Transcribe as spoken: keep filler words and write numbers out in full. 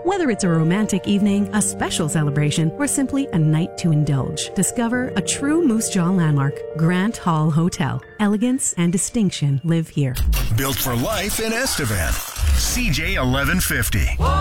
Whether it's a romantic evening, a special celebration, or simply a night to indulge, discover a true Moose Jaw landmark, Grant Hall Hotel. Elegance and distinction live here. Built for life in Estevan. C J eleven fifty.